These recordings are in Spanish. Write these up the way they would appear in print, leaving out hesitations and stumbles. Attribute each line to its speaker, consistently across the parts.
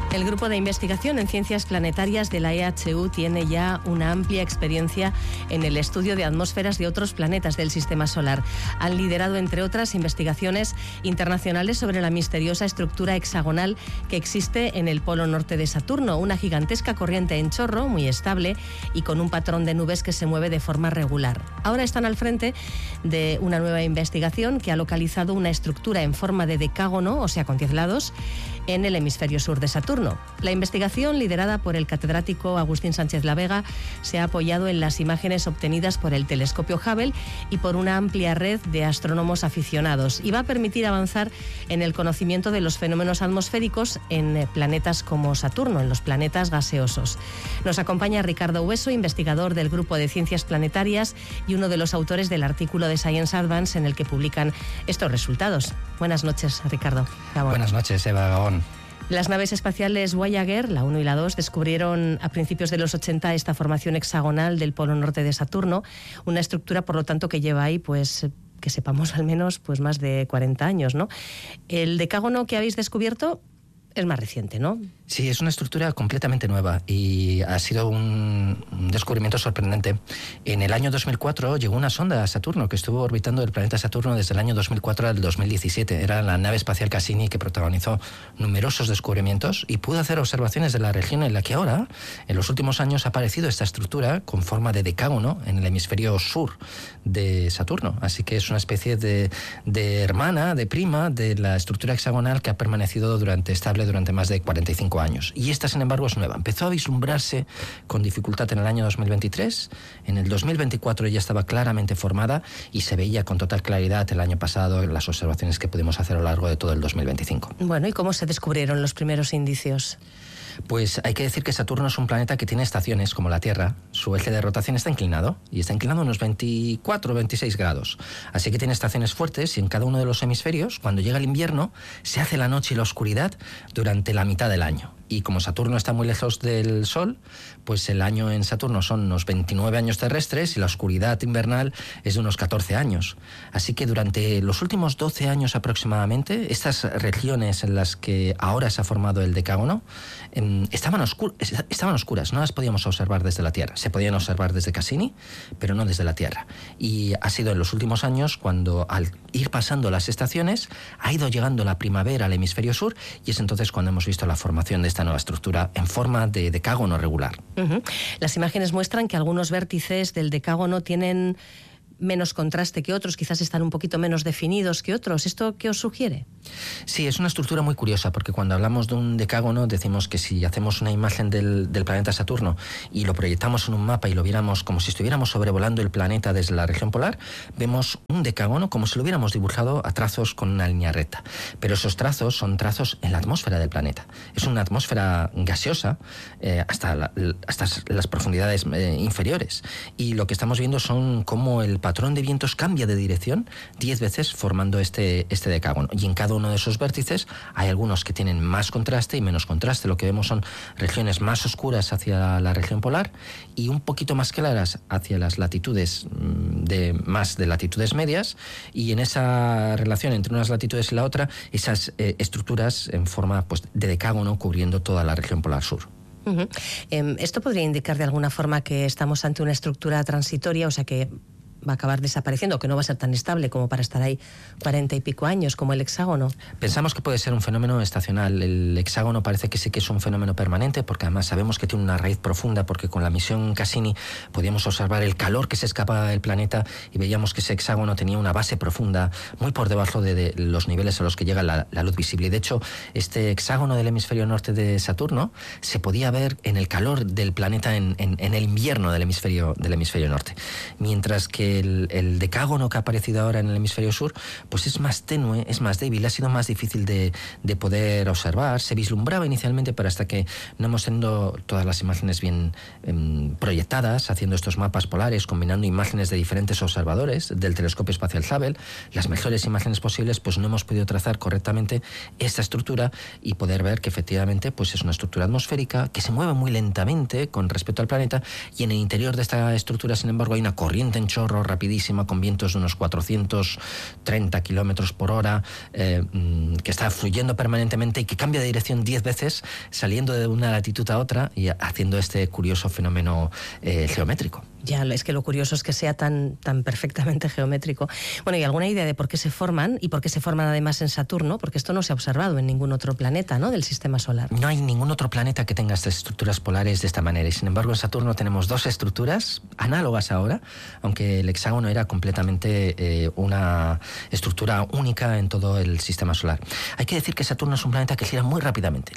Speaker 1: El Grupo de Investigación en Ciencias Planetarias de la EHU tiene ya una amplia experiencia en el estudio de atmósferas de otros planetas del Sistema Solar. Han liderado, entre otras, investigaciones internacionales sobre la misteriosa estructura hexagonal que existe en el polo norte de Saturno, una gigantesca corriente en chorro, muy estable y con un patrón de nubes que se mueve de forma regular. Ahora están al frente de una nueva investigación que ha localizado una estructura en forma de decágono, o sea, con 10 lados, en el hemisferio sur de Saturno. La investigación, liderada por el catedrático Agustín Sánchez La Vega, se ha apoyado en las imágenes obtenidas por el telescopio Hubble y por una amplia red de astrónomos aficionados, y va a permitir avanzar en el conocimiento de los fenómenos atmosféricos en planetas como Saturno, en los planetas gaseosos. Nos acompaña Ricardo Hueso, investigador del Grupo de Ciencias Planetarias y uno de los autores del artículo de Science Advance en el que publican estos resultados. Buenas noches, Ricardo. Gabón.
Speaker 2: Buenas noches, Eva Gabón.
Speaker 1: Las naves espaciales Voyager, la 1 y la 2, descubrieron a principios de los 80 esta formación hexagonal del polo norte de Saturno, una estructura, por lo tanto, que lleva ahí, pues, que sepamos al menos, pues más de 40 años, ¿no? El decágono que habéis descubierto es más reciente, ¿no?
Speaker 2: Sí, es una estructura completamente nueva y ha sido un descubrimiento sorprendente. En el año 2004 llegó una sonda a Saturno que estuvo orbitando el planeta Saturno desde el año 2004 al 2017. Era la nave espacial Cassini, que protagonizó numerosos descubrimientos y pudo hacer observaciones de la región en la que ahora, en los últimos años, ha aparecido esta estructura con forma de decágono en el hemisferio sur de Saturno. Así que es una especie de hermana, de prima de la estructura hexagonal que ha permanecido estable durante más de 45 años. Y esta, sin embargo, es nueva. Empezó a vislumbrarse con dificultad en el año 2023. En el 2024 ya estaba claramente formada y se veía con total claridad el año pasado en las observaciones que pudimos hacer a lo largo de todo el 2025.
Speaker 1: Bueno, ¿y cómo se descubrieron los primeros indicios?
Speaker 2: Pues hay que decir que Saturno es un planeta que tiene estaciones como la Tierra. Su eje de rotación está inclinado y está inclinado unos 24 o 26 grados. Así que tiene estaciones fuertes y en cada uno de los hemisferios, cuando llega el invierno, se hace la noche y la oscuridad durante la mitad del año. Y como Saturno está muy lejos del Sol, pues el año en Saturno son unos 29 años terrestres y la oscuridad invernal es de unos 14 años. Así que durante los últimos 12 años aproximadamente, estas regiones en las que ahora se ha formado el decágono estaban oscuras, no las podíamos observar desde la Tierra. Se podían observar desde Cassini, pero no desde la Tierra. Y ha sido en los últimos años cuando, al ir pasando las estaciones, ha ido llegando la primavera al hemisferio sur, y es entonces cuando hemos visto la formación de esta nueva estructura en forma de decágono regular.
Speaker 1: Las imágenes muestran que algunos vértices del decágono tienen menos contraste que otros, quizás están un poquito menos definidos que otros. ¿Esto qué os sugiere?
Speaker 2: Sí, es una estructura muy curiosa, porque cuando hablamos de un decágono decimos que si hacemos una imagen del planeta Saturno y lo proyectamos en un mapa y lo viéramos como si estuviéramos sobrevolando el planeta desde la región polar, vemos un decágono como si lo hubiéramos dibujado a trazos con una línea recta. Pero esos trazos son trazos en la atmósfera del planeta. Es una atmósfera gaseosa hasta las profundidades inferiores. Y lo que estamos viendo son cómo el patrón de vientos cambia de dirección 10 veces formando este decágono. Y en cada uno de esos vértices hay algunos que tienen más contraste y menos contraste. Lo que vemos son regiones más oscuras hacia la región polar y un poquito más claras hacia las latitudes de latitudes medias, y en esa relación entre unas latitudes y la otra, esas estructuras en forma, pues, de decágono cubriendo toda la región polar sur.
Speaker 1: ¿Esto podría indicar de alguna forma que estamos ante una estructura transitoria, o sea que va a acabar desapareciendo, que no va a ser tan estable como para estar ahí 40 y pico años como el hexágono?
Speaker 2: Pensamos que puede ser un fenómeno estacional. El hexágono parece que sí que es un fenómeno permanente, porque además sabemos que tiene una raíz profunda, porque con la misión Cassini podíamos observar el calor que se escapaba del planeta y veíamos que ese hexágono tenía una base profunda muy por debajo de los niveles a los que llega la luz visible. Y de hecho, este hexágono del hemisferio norte de Saturno se podía ver en el calor del planeta en el invierno del hemisferio norte. Mientras que el decágono que ha aparecido ahora en el hemisferio sur, pues es más tenue, es más débil, ha sido más difícil de poder observar. Se vislumbraba inicialmente, pero hasta que no hemos tenido todas las imágenes bien proyectadas, haciendo estos mapas polares, combinando imágenes de diferentes observadores del telescopio espacial Hubble, las mejores imágenes posibles, pues no hemos podido trazar correctamente esta estructura y poder ver que efectivamente, pues es una estructura atmosférica que se mueve muy lentamente con respecto al planeta, y en el interior de esta estructura, sin embargo, hay una corriente en chorro chorro rapidísima con vientos de unos 430 kilómetros por hora, que está fluyendo permanentemente y que cambia de dirección 10 veces, saliendo de una latitud a otra y haciendo este curioso fenómeno geométrico.
Speaker 1: Ya, es que lo curioso es que sea tan perfectamente geométrico. Bueno, ¿y alguna idea de por qué se forman y por qué se forman además en Saturno? Porque esto no se ha observado en ningún otro planeta, ¿no?, del sistema solar.
Speaker 2: No hay ningún otro planeta que tenga estas estructuras polares de esta manera, y sin embargo en Saturno tenemos dos estructuras análogas ahora, aunque el hexágono era completamente una estructura única en todo el sistema solar. Hay que decir que Saturno es un planeta que gira muy rápidamente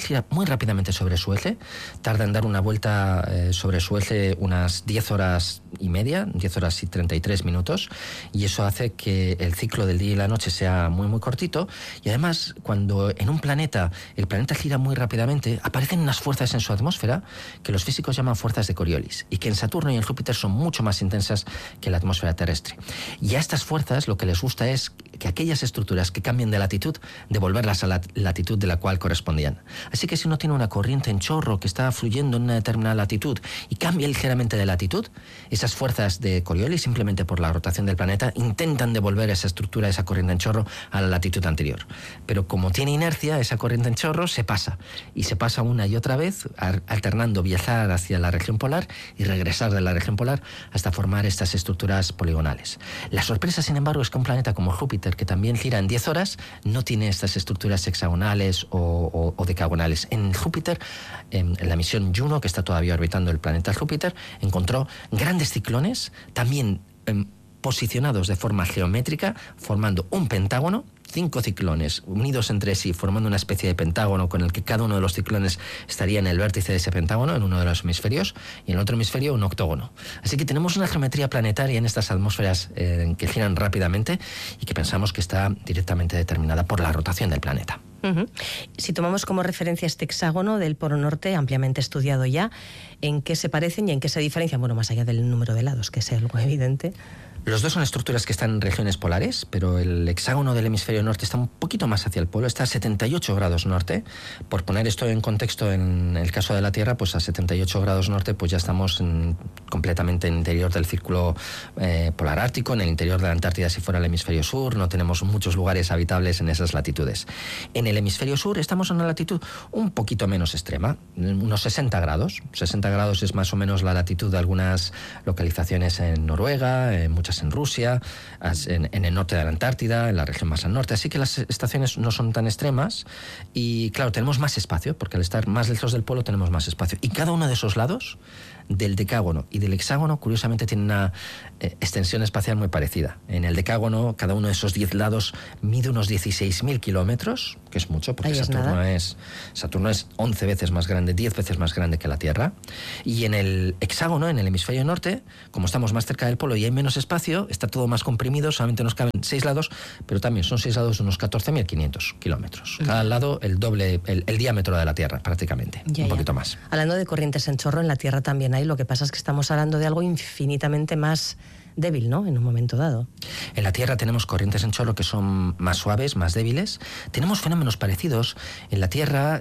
Speaker 2: sobre su eje, tarda en dar una vuelta sobre su eje unas 10 horas y media, 10 horas y 33 minutos, y eso hace que el ciclo del día y la noche sea muy muy cortito, y además cuando en un planeta el planeta gira muy rápidamente, aparecen unas fuerzas en su atmósfera que los físicos llaman fuerzas de Coriolis, y que en Saturno y en Júpiter son mucho más intensas que la atmósfera terrestre. Y a estas fuerzas lo que les gusta es que aquellas estructuras que cambien de latitud, devolverlas a la latitud de la cual correspondían. Así que si uno tiene una corriente en chorro que está fluyendo en una determinada latitud y cambia ligeramente de latitud, esas fuerzas de Coriolis, simplemente por la rotación del planeta, intentan devolver esa estructura, esa corriente en chorro, a la latitud anterior. Pero como tiene inercia, esa corriente en chorro se pasa. Y se pasa una y otra vez, alternando viajar hacia la región polar y regresar de la región polar hasta formar estas estructuras poligonales. La sorpresa, sin embargo, es que un planeta como Júpiter, que también gira en 10 horas, no tiene estas estructuras hexagonales o decagonales. En Júpiter, en la misión Juno, que está todavía orbitando el planeta Júpiter, encontró grandes ciclones, también posicionados de forma geométrica, formando un pentágono, 5 ciclones unidos entre sí, formando una especie de pentágono con el que cada uno de los ciclones estaría en el vértice de ese pentágono, en uno de los hemisferios, y en el otro hemisferio un octógono. Así que tenemos una geometría planetaria en estas atmósferas que giran rápidamente y que pensamos que está directamente determinada por la rotación del planeta.
Speaker 1: Uh-huh. Si tomamos como referencia este hexágono del Polo Norte, ampliamente estudiado ya, ¿en qué se parecen y en qué se diferencian? Bueno, más allá del número de lados, que es algo evidente.
Speaker 2: Los dos son estructuras que están en regiones polares, pero el hexágono del hemisferio norte está un poquito más hacia el polo, está a 78 grados norte. Por poner esto en contexto, en el caso de la Tierra, pues a 78 grados norte pues ya estamos completamente en el interior del círculo polar ártico, en el interior de la Antártida si fuera el hemisferio sur, no tenemos muchos lugares habitables en esas latitudes. En el hemisferio sur estamos en una latitud un poquito menos extrema, unos 60 grados. 60 grados es más o menos la latitud de algunas localizaciones en Noruega, muchas en Rusia, en el norte de la Antártida, en la región más al norte, así que las estaciones no son tan extremas y claro, tenemos más espacio, porque al estar más lejos del polo tenemos más espacio, y cada uno de esos lados del decágono y del hexágono curiosamente tiene una extensión espacial muy parecida. En el decágono cada uno de esos 10 lados mide unos 16.000 kilómetros, que es mucho, porque Saturno es 11 veces más grande, 10 veces más grande que la Tierra, y en el hexágono, en el hemisferio norte, como estamos más cerca del polo y hay menos espacio, está todo más comprimido, solamente nos caben 6 lados, pero también son 6 lados de unos 14.500 kilómetros. Cada lado el doble, el diámetro de la Tierra prácticamente, un poquito más.
Speaker 1: Hablando de corrientes en chorro, en la Tierra también hay, lo que pasa es que estamos hablando de algo infinitamente más débil, ¿no?, en un momento dado.
Speaker 2: En la Tierra tenemos corrientes en chorro que son más suaves, más débiles. Tenemos fenómenos parecidos. En la Tierra,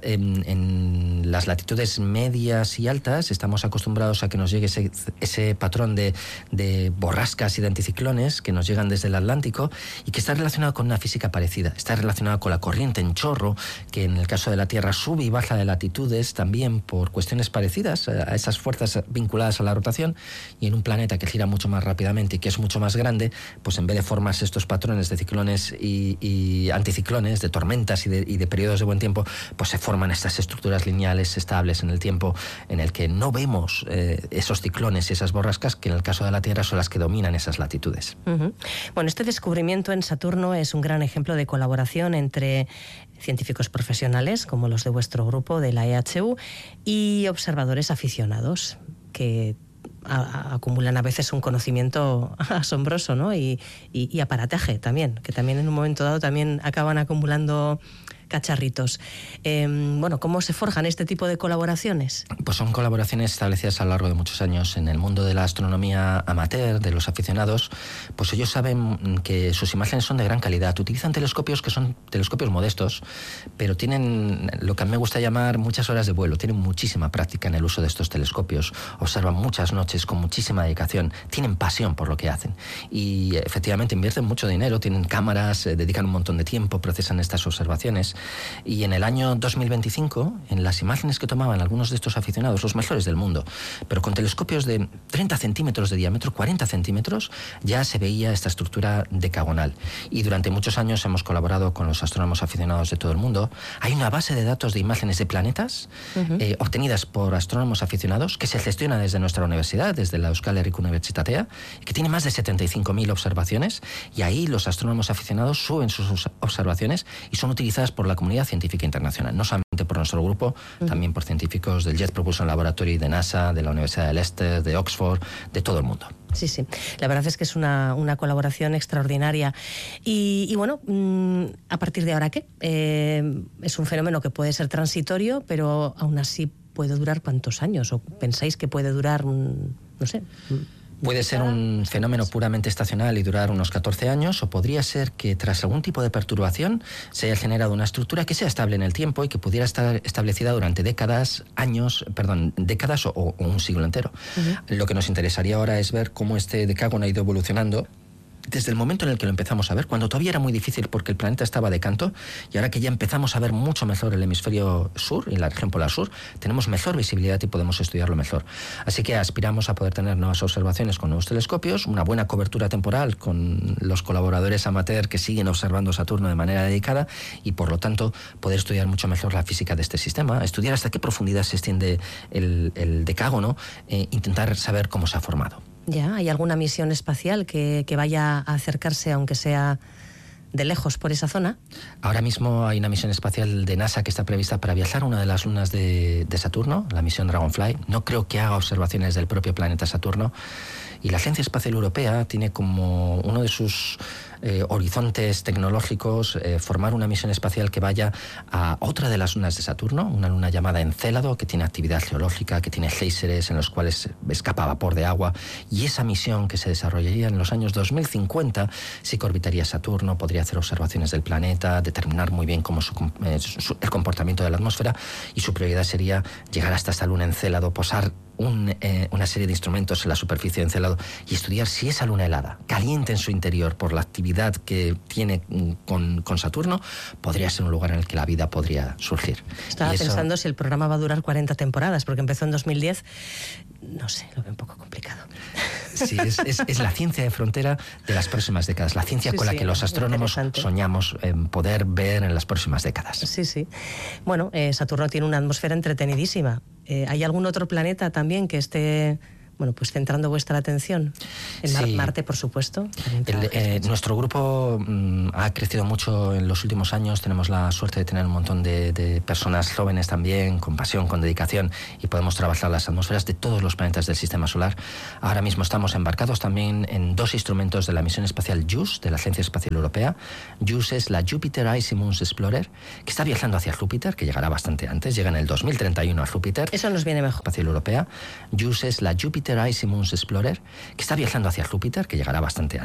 Speaker 2: en las latitudes medias y altas, estamos acostumbrados a que nos llegue ese patrón de borrascas y de anticiclones que nos llegan desde el Atlántico y que está relacionado con una física parecida. Está relacionado con la corriente en chorro, que en el caso de la Tierra sube y baja de latitudes también por cuestiones parecidas a esas fuerzas vinculadas a la rotación, y en un planeta que gira mucho más rápidamente y que es mucho más grande, pues en vez de formarse estos patrones de ciclones y anticiclones, de tormentas y de periodos de buen tiempo, pues se forman estas estructuras lineales estables en el tiempo, en el que no vemos esos ciclones y esas borrascas, que en el caso de la Tierra son las que dominan esas latitudes.
Speaker 1: Uh-huh. Bueno, este descubrimiento en Saturno es un gran ejemplo de colaboración entre científicos profesionales, como los de vuestro grupo de la EHU, y observadores aficionados, que acumulan a veces un conocimiento asombroso, ¿no? Y aparataje también, que también en un momento dado también acaban acumulando cacharritos. Bueno, ¿cómo se forjan este tipo de colaboraciones?
Speaker 2: Pues son colaboraciones establecidas a lo largo de muchos años. En el mundo de la astronomía amateur, de los aficionados, pues ellos saben que sus imágenes son de gran calidad. Utilizan telescopios que son telescopios modestos, pero tienen lo que a mí me gusta llamar muchas horas de vuelo. Tienen muchísima práctica en el uso de estos telescopios. Observan muchas noches con muchísima dedicación. Tienen pasión por lo que hacen. Y efectivamente invierten mucho dinero, tienen cámaras, dedican un montón de tiempo, procesan estas observaciones. Y en el año 2025, en las imágenes que tomaban algunos de estos aficionados, los mejores del mundo, pero con telescopios de 30 centímetros de diámetro, 40 centímetros, ya se veía esta estructura decagonal. Y durante muchos años hemos colaborado con los astrónomos aficionados de todo el mundo. Hay una base de datos de imágenes de planetas obtenidas por astrónomos aficionados que se gestiona desde nuestra universidad, desde la Euskal Herriko Unibertsitatea, que tiene más de 75.000 observaciones, y ahí los astrónomos aficionados suben sus observaciones y son utilizadas por la comunidad científica internacional, no solamente por nuestro grupo, también por científicos del Jet Propulsion Laboratory de NASA, de la Universidad de Leicester, de Oxford, de todo el mundo.
Speaker 1: Sí, sí. La verdad es que es una colaboración extraordinaria. Y bueno, ¿a partir de ahora qué? Es un fenómeno que puede ser transitorio, pero aún así puede durar ¿cuántos años? ¿O pensáis que puede durar, no sé?
Speaker 2: Puede ser un fenómeno puramente estacional y durar unos 14 años, o podría ser que tras algún tipo de perturbación se haya generado una estructura que sea estable en el tiempo y que pudiera estar establecida durante décadas o un siglo entero. Lo que nos interesaría ahora es ver cómo este decágono ha ido evolucionando desde el momento en el que lo empezamos a ver, cuando todavía era muy difícil porque el planeta estaba de canto, y ahora que ya empezamos a ver mucho mejor el hemisferio sur y la región polar sur, tenemos mejor visibilidad y podemos estudiarlo mejor. Así que aspiramos a poder tener nuevas observaciones con nuevos telescopios, una buena cobertura temporal con los colaboradores amateur que siguen observando Saturno de manera dedicada, y por lo tanto poder estudiar mucho mejor la física de este sistema, estudiar hasta qué profundidad se extiende el decágono, intentar saber cómo se ha formado.
Speaker 1: ¿Ya? ¿Hay alguna misión espacial que vaya a acercarse, aunque sea de lejos, por esa zona?
Speaker 2: Ahora mismo hay una misión espacial de NASA que está prevista para viajar a una de las lunas de Saturno, la misión Dragonfly. No creo que haga observaciones del propio planeta Saturno. Y la Agencia Espacial Europea tiene como uno de sus horizontes tecnológicos formar una misión espacial que vaya a otra de las lunas de Saturno, una luna llamada Encélado, que tiene actividad geológica, que tiene géiseres en los cuales escapa vapor de agua, y esa misión, que se desarrollaría en los años 2050, sí que orbitaría Saturno, podría hacer observaciones del planeta, determinar muy bien cómo el comportamiento de la atmósfera, y su prioridad sería llegar hasta esta luna Encélado, posar una serie de instrumentos en la superficie de Encélado y estudiar si esa luna helada, caliente en su interior por la actividad que tiene con Saturno, podría ser un lugar en el que la vida podría surgir.
Speaker 1: Estaba pensando si el programa va a durar 40 temporadas, porque empezó en 2010. No sé, lo veo un poco complicado.
Speaker 2: Sí, es la ciencia de frontera de las próximas décadas, la ciencia con la que los astrónomos soñamos poder ver en las próximas décadas.
Speaker 1: Sí, sí. Bueno, Saturno tiene una atmósfera entretenidísima. ¿Hay algún otro planeta también que esté, bueno, pues centrando vuestra atención? En Marte, por supuesto.
Speaker 2: Nuestro grupo ha crecido mucho en los últimos años. Tenemos la suerte de tener un montón de personas jóvenes también, con pasión, con dedicación, y podemos trabajar las atmósferas de todos los planetas del Sistema Solar. Ahora mismo estamos embarcados también en 2 instrumentos de la misión espacial JUICE, de la Agencia Espacial Europea. JUICE es la Jupiter Icy Moons Explorer, que está viajando hacia Júpiter, que llegará bastante antes, llega en el 2031 a Júpiter.
Speaker 1: Eso nos viene mejor.
Speaker 2: Espacial Europea. JUICE es la Jupiter Icy Moons Explorer, que está viajando hacia Júpiter, que llegará bastante antes.